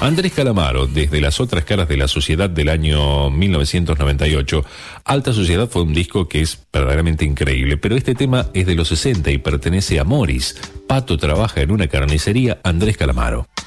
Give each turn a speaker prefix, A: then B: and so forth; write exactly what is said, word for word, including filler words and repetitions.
A: Andrés Calamaro, desde Las otras caras de la sociedad del año mil novecientos noventa y ocho. Alta Sociedad fue un disco que es verdaderamente increíble, pero este tema es de los sesenta y pertenece a Morris. Pato trabaja en una carnicería, Andrés Calamaro.